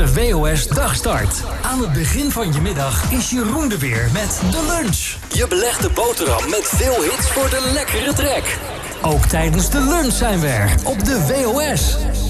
de WOS Dagstart. Aan het begin van je middag is Jeroen er weer met de lunch. Je belegde boterham met veel hits voor de lekkere trek. Ook tijdens de lunch zijn we er op de WOS.